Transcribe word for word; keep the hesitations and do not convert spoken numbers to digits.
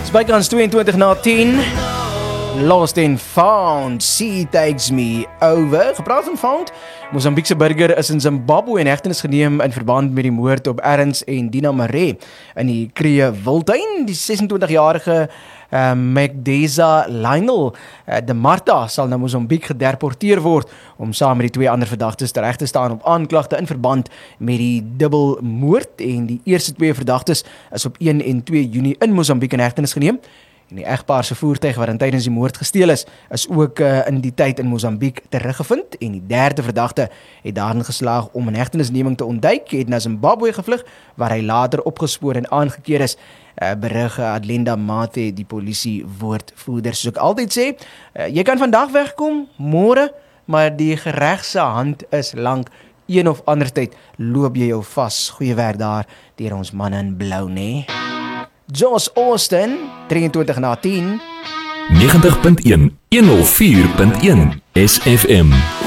Bykans tweeëntwintig na tien. Lost and Found, Sea Takes Me Over. Gepraat van Found, Mozambiekse burger is in Zimbabwe in hegtenis geneem in verband met die moord op Ernst en Dina Maree in die Kruger Wildtuin. Die sesentwintigjarige uh, Magdeza Lionel uh, de Marta sal na Mozambiek gederporteer word om saam met die twee ander verdagtes terecht te staan op aanklagte in verband met die dubbelmoord, en die eerste twee verdagtes is op een en twee Junie in Mozambiek in hegtenis geneem. En die egpaar se voertuig wat in tydens die moord gesteel is, is ook uh, in die tyd in Mozambiek teruggevind, en die derde verdagte het daarin geslaag om 'n hegtenisneming te ontduik, het na Zimbabwe gevlug, waar hy later opgespoor en aangekeer is, uh, berig uh, Adlinda Mate, die polisie woordvoerder. Soos ek altyd sê, uh, jy kan vandag wegkom, môre, maar die geregse hand is lank. Een of ander tyd loop jy jou vas. Goeie werk daar deur ons manne in blou, nee. Joss Austin, drieëntwintig na tien. negentig punt een, honderd vier punt een S F M.